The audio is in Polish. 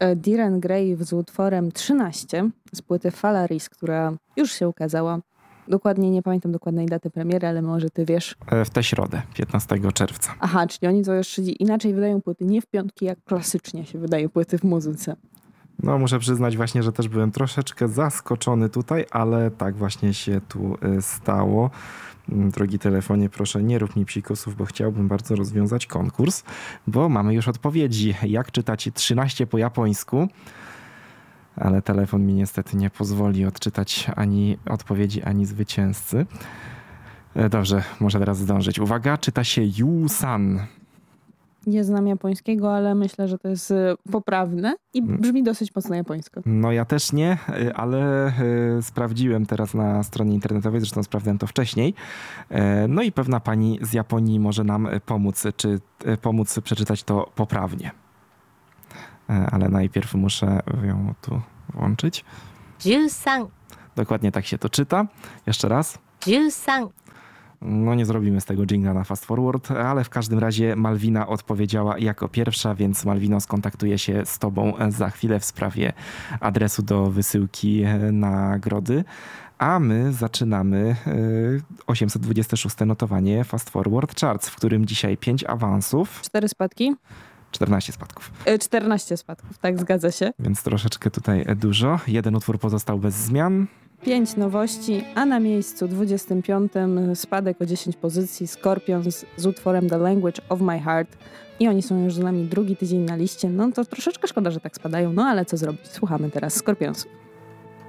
Diren Grave z utworem 13 z płyty Falaris, która już się ukazała. Dokładnie nie pamiętam dokładnej daty premiery, ale może ty wiesz. W tę środę, 15 czerwca. Aha, czyli oni to już inaczej wydają płyty, nie w piątki, jak klasycznie się wydaje płyty w muzyce. No muszę przyznać właśnie, że też byłem troszeczkę zaskoczony tutaj, ale tak właśnie się tu stało. Drogi telefonie, proszę nie rób mi psikusów, bo chciałbym bardzo rozwiązać konkurs, bo mamy już odpowiedzi. Jak czytać 13 po japońsku? Ale telefon mi niestety nie pozwoli odczytać ani odpowiedzi, ani zwycięzcy. Dobrze, może teraz zdążyć. Uwaga, czyta się Yu-san. Nie znam japońskiego, ale myślę, że to jest poprawne i brzmi dosyć mocno japońsko. No ja też nie, ale sprawdziłem teraz na stronie internetowej, zresztą sprawdzałem to wcześniej. No i pewna pani z Japonii może nam pomóc przeczytać to poprawnie. Ale najpierw muszę ją tu włączyć. 13 Dokładnie tak się to czyta. Jeszcze raz. 13 No nie zrobimy z tego jingla na fast forward, ale w każdym razie Malwina odpowiedziała jako pierwsza, więc Malwino skontaktuje się z tobą za chwilę w sprawie adresu do wysyłki nagrody. A my zaczynamy 826 notowanie Fast Forward Charts, w którym dzisiaj 5 awansów. 4 spadki? 14 spadków. 14 spadków, tak, zgadza się. Więc troszeczkę tutaj dużo. Jeden utwór pozostał bez zmian. 5 nowości, a na miejscu 25 spadek o 10 pozycji Scorpions z utworem The Language of My Heart. I oni są już z nami drugi tydzień na liście. No to troszeczkę szkoda, że tak spadają, no ale co zrobić? Słuchamy teraz Scorpionsów.